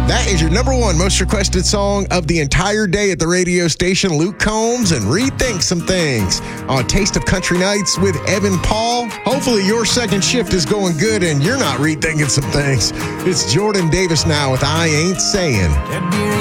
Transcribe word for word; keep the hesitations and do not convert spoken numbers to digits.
That is your number one most requested song of the entire day at the radio station. Luke Combs and Rethink Some Things on Taste of Country Nights with Evan Paul. Hopefully your second shift is going good and you're not rethinking some things. It's Jordan Davis now with I Ain't Saying.